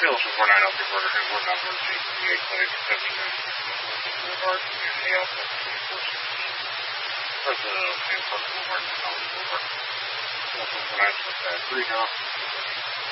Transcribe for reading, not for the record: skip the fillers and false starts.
Sales from 49 Elsie Burger and we're not going to change the VA clinic, 79 Boulevard, and AL 724. President of San Francisco Boulevard, Technology Boulevard. Telephone 19 with that 3 now.